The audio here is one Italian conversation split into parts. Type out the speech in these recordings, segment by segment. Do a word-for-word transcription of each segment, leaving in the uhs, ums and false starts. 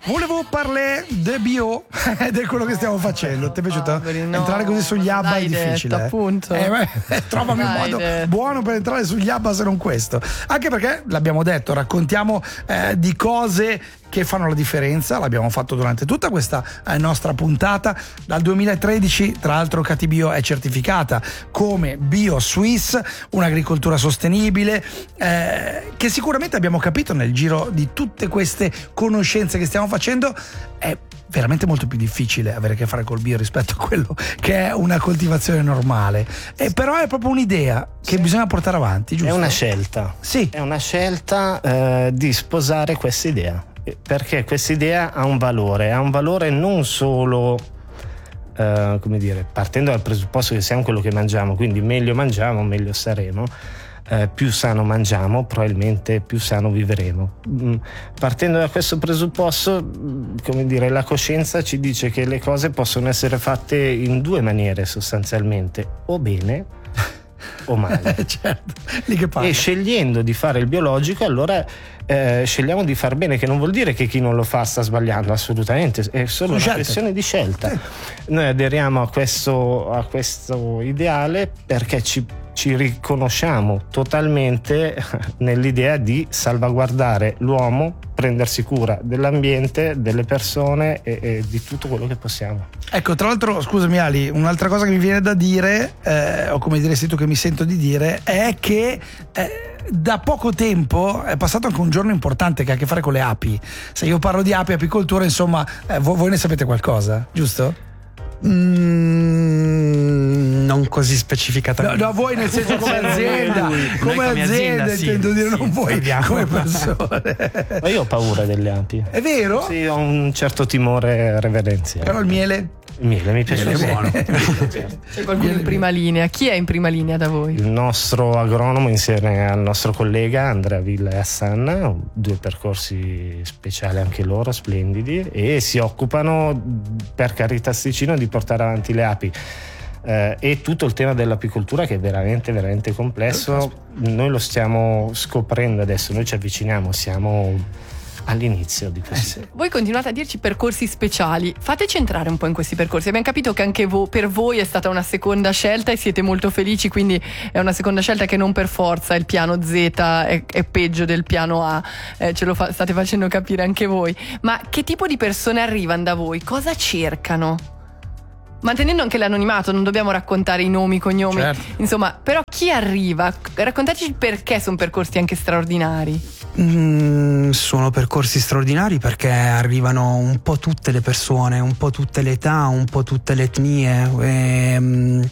Volevo parlare de bio ed è quello che stiamo facendo. Ti è piaciuto? Poveri, no. Entrare così sugli ABBA è difficile. Detto, appunto. Eh, beh, trovami un modo detto. buono per entrare sugli ABBA se non questo. Anche perché, l'abbiamo detto, raccontiamo eh, di cose che fanno la differenza. L'abbiamo fatto durante tutta questa eh, nostra puntata. Dal duemilatredici, tra l'altro, Catibio è certificata come Bio Suisse, un'agricoltura sostenibile, eh, che sicuramente abbiamo capito nel giro di tutte queste conoscenze che stiamo facendo è veramente molto più difficile avere a che fare col bio rispetto a quello che è una coltivazione normale. E però è proprio un'idea che sì. bisogna portare avanti, giusto? È una scelta. Sì. È una scelta eh, di sposare questa idea, perché questa idea ha un valore, ha un valore non solo eh, come dire, partendo dal presupposto che siamo quello che mangiamo, quindi meglio mangiamo, meglio saremo. Eh, più sano mangiamo, probabilmente più sano vivremo. Mm, partendo da questo presupposto, mm, come dire, la coscienza ci dice che le cose possono essere fatte in due maniere sostanzialmente, o bene o male. Certo, lì che parla. E scegliendo di fare il biologico, allora eh, scegliamo di far bene, che non vuol dire che chi non lo fa sta sbagliando, assolutamente, è solo una questione di scelta. Sì. Noi aderiamo a questo, a questo ideale perché ci ci riconosciamo totalmente nell'idea di salvaguardare l'uomo, prendersi cura dell'ambiente, delle persone e, e di tutto quello che possiamo. Ecco, tra l'altro, scusami Ali, un'altra cosa che mi viene da dire, eh, o come diresti tu che mi sento di dire, è che eh, da poco tempo è passato anche un giorno importante che ha a che fare con le api. Se io parlo di api, apicoltura, insomma, eh, voi, voi ne sapete qualcosa, giusto? Mm, non così specificatamente. No, no, voi nel senso come azienda, come, come azienda, azienda intendo sì, dire, sì, non voi come persone. Ma io ho paura delle api. È vero? Sì, ho un certo timore reverenziale. Però il miele? Il miele mi piace, miele buono. C'è qualcuno miele in prima linea? Chi è in prima linea da voi? Il nostro agronomo insieme al nostro collega Andrea Villa e Hassan, due percorsi speciali anche loro, splendidi, e si occupano per Caritas di portare avanti le api. Eh, e tutto il tema dell'apicoltura, che è veramente veramente complesso. Noi lo stiamo scoprendo adesso, noi ci avviciniamo, siamo all'inizio di questo. Eh sì. Voi continuate a dirci percorsi speciali, fateci entrare un po' in questi percorsi. Abbiamo capito che anche vo- per voi è stata una seconda scelta e siete molto felici, quindi è una seconda scelta che non per forza il piano Z è, è peggio del piano A, eh, ce lo fa- state facendo capire anche voi. Ma che tipo di persone arrivano da voi? Cosa cercano? Mantenendo anche l'anonimato, non dobbiamo raccontare i nomi, i cognomi, certo. Insomma, però chi arriva? Raccontateci perché sono percorsi anche straordinari. Mm, sono percorsi straordinari perché arrivano un po' tutte le persone, un po' tutte le età, un po' tutte le etnie. E, mm,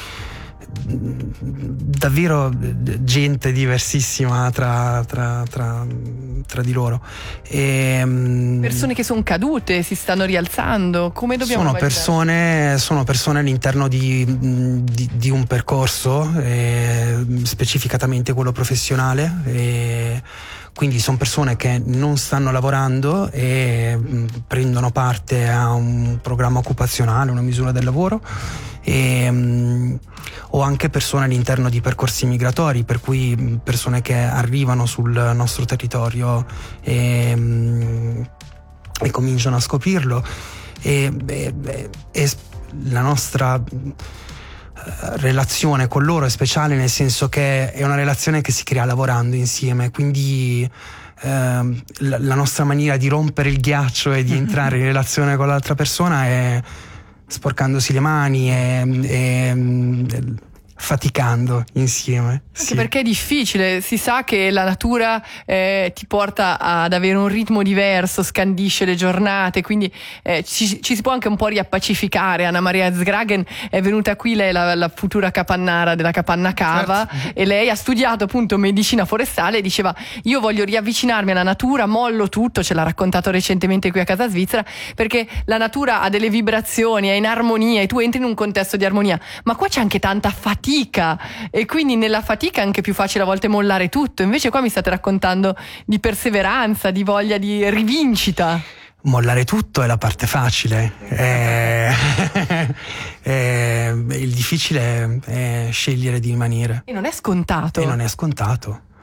davvero gente diversissima tra, tra, tra, tra di loro e, persone che sono cadute, si stanno rialzando, come dobbiamo sono persone, sono persone all'interno di, di, di un percorso eh, specificatamente quello professionale, e quindi sono persone che non stanno lavorando e mh, prendono parte a un programma occupazionale, una misura del lavoro, e mh, o anche persone all'interno di percorsi migratori, per cui mh, persone che arrivano sul nostro territorio e, mh, e cominciano a scoprirlo, e, e, e la nostra relazione con loro è speciale, nel senso che è una relazione che si crea lavorando insieme, quindi ehm, la, la nostra maniera di rompere il ghiaccio e di entrare in relazione con l'altra persona è sporcandosi le mani e, e faticando insieme. Anche sì. Perché è difficile, si sa che la natura eh, ti porta ad avere un ritmo diverso, scandisce le giornate, quindi eh, ci, ci si può anche un po' riappacificare. Anna Maria Zgragen è venuta qui, lei è la, la futura capannara della Capanna Cava, certo. E lei ha studiato appunto medicina forestale e diceva: io voglio riavvicinarmi alla natura, mollo tutto, ce l'ha raccontato recentemente qui a Casa Svizzera, perché la natura ha delle vibrazioni, è in armonia e tu entri in un contesto di armonia, ma qua c'è anche tanta fatica e quindi nella fatica è anche più facile a volte mollare tutto. Invece qua mi state raccontando di perseveranza, di voglia di rivincita. Mollare tutto è la parte facile, è... è... il difficile è scegliere di rimanere, e non è scontato e non è scontato.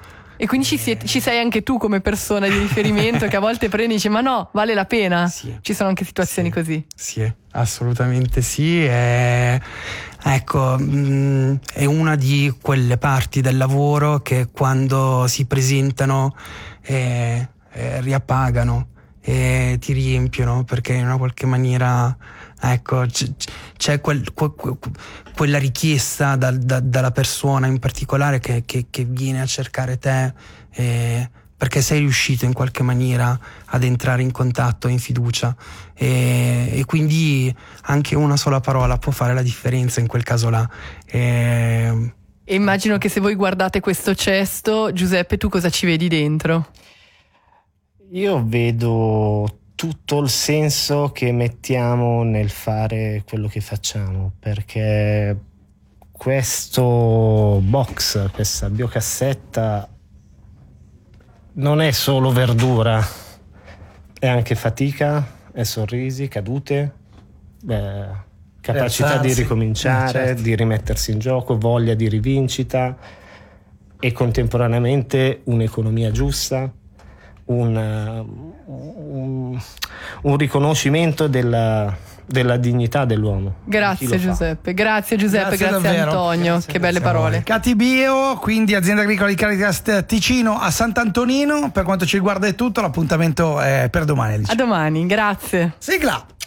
E quindi ci, siete, ci sei anche tu come persona di riferimento che a volte prendi e dici ma no, vale la pena? Sì. Ci sono anche situazioni Sì. così. Sì, assolutamente sì. E, ecco, mh, è una di quelle parti del lavoro che quando si presentano eh, eh, riappagano e ti riempiono, perché in una qualche maniera, ecco, c- c'è quel, que- que- quella richiesta da, da, dalla persona in particolare che, che, che viene a cercare te, eh, perché sei riuscito in qualche maniera ad entrare in contatto, in fiducia, e, e quindi anche una sola parola può fare la differenza in quel caso là. E, E immagino che se voi guardate questo cesto, Giuseppe, tu cosa ci vedi dentro? Io vedo tutto il senso che mettiamo nel fare quello che facciamo, perché questo box, questa biocassetta non è solo verdura, è anche fatica, è sorrisi, cadute, beh, capacità Rialzarsi. di ricominciare, Eh, certo. di rimettersi in gioco, voglia di rivincita e contemporaneamente un'economia giusta, un, un, un riconoscimento della, della dignità dell'uomo. Grazie Chi lo fa. Giuseppe, grazie Giuseppe, Grazie grazie, davvero. Antonio, Grazie, che belle grazie a voi. parole. Catibio, quindi azienda agricola di Caritas Ticino a Sant'Antonino. Per quanto ci riguarda è tutto, l'appuntamento è per domani. Alice. A domani, grazie. Sigla.